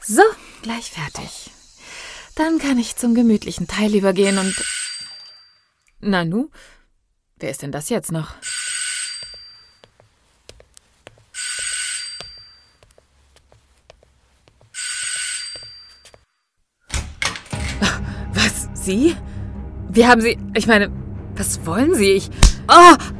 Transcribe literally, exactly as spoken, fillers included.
So, gleich fertig. Dann kann ich zum gemütlichen Teil übergehen und... Nanu? Wer ist denn das jetzt noch? Was? Sie? Wie haben Sie... Ich meine, was wollen Sie? Ich... Oh!